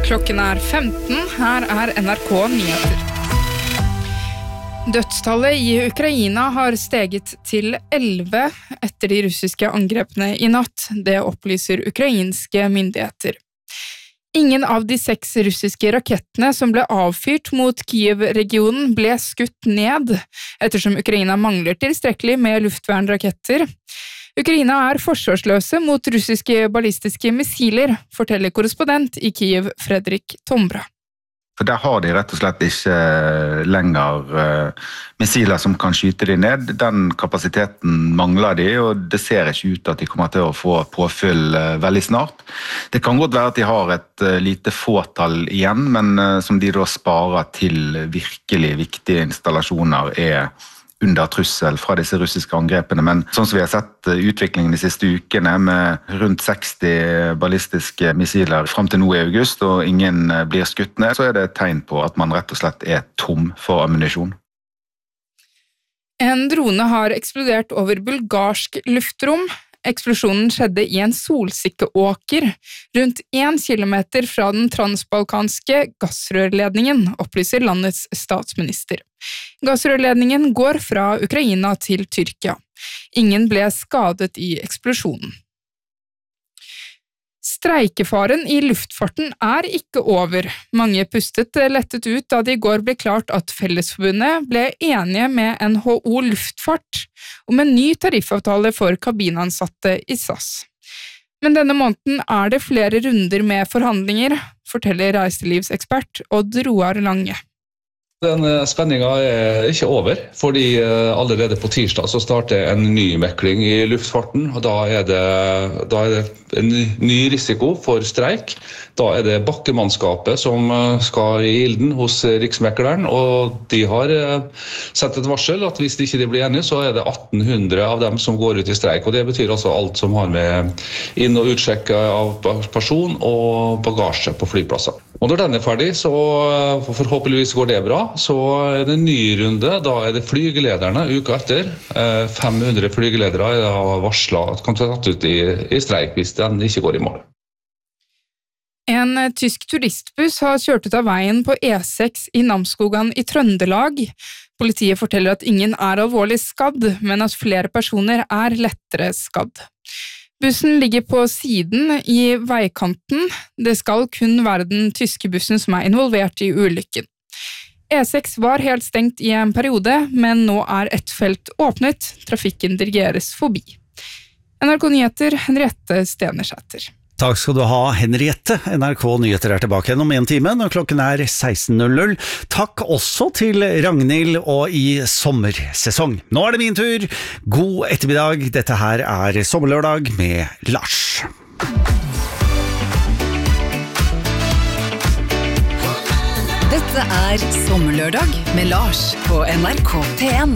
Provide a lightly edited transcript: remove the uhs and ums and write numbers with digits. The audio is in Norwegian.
Klokken 15, her NRK Nyheter. Dødstallet i Ukraina har steget til 11 etter de russiske angrepene i natt, det opplyser ukrainske myndigheter. Ingen av de 6 russiske rakettene som ble avfyrt mot Kiev-regionen ble skutt ned, ettersom Ukraina mangler tilstrekkelig med luftvernraketter. Ukraina forsvarsløse mot russiske ballistiske missiler, forteller korrespondent i Kiev Fredrik Tombra. For der har de rett og slett ikke lenger missiler som kan skyte de ned. Den kapasiteten mangler de, og det ser ikke ut at de kommer til å få påfyll veldig snart. Det kan godt være at de har et lite fåtall igjen, men som de da sparer til virkelig viktige installasjoner under trussel fra disse russiske angrepene. Men sånn som vi har sett utviklingen de siste ukene med rundt 60 ballistiske missiler frem til nå i august, og ingen blir skutt ned, så det et tegn på at man rett og slett tom for ammunisjon. En drone har eksplodert over bulgarsk luftrom. Eksplosjonen skjedde i en solsikkeåker, rundt 1 kilometer fra den transbalkanske gassrørledningen, opplyser landets statsminister. Gassrørledningen går fra Ukraina til Tyrkia. Ingen ble skadet i eksplosjonen. Streikefaren i luftfarten ikke over. Mange pustet lettet ut da det i går ble klart at Fellesforbundet ble enige med NHO Luftfart om en ny tariffavtale for kabinansatte i SAS. Men denne måneden det flere runder med forhandlinger, forteller reiselivsekspert Odd Roar Lange. Den spenningen ikke over, fordi allerede på tirsdag så starter en ny mekling i luftfarten, og da det en ny risiko for streik. Da det bakkemannskapet som skal i ilden hos Riksmekleren, og de har sett et varsel at hvis de ikke blir enige, så det 1800 av dem som går ut i streik, og det betyr altså alt som har med inn- og utsjekk av person og bagasje på flyplasser. Og når den ferdig, så forhåpentligvis går det bra, så det en ny runde, da det flygelederne uka etter. 500 flygeledere har varslet at kan ta tatt ut i streik hvis den ikke går i mål. En tysk turistbuss har kjørt ut av veien på E6 i Namsskogan i Trøndelag. Politiet forteller at ingen alvorlig skadd, men at flere personer lettere skadd. Bussen ligger på siden i veikanten. Det skal kun være den tyske bussen som involvert i ulykken. E6 var helt stengt i en periode, men nå ett felt åpnet. Trafikken dirigeres forbi. NRK Nyheter, Henriette Stenersæter. Takk skal du ha, Henriette. NRK Nyheter tilbake igjen om 1 time, når klokken 16.00. Takk også til Ragnhild og i sommersesong. Nå det min tur. God ettermiddag. Dette her Sommerlørdag med Lars. Dette Sommerlørdag med Lars på NRK P1.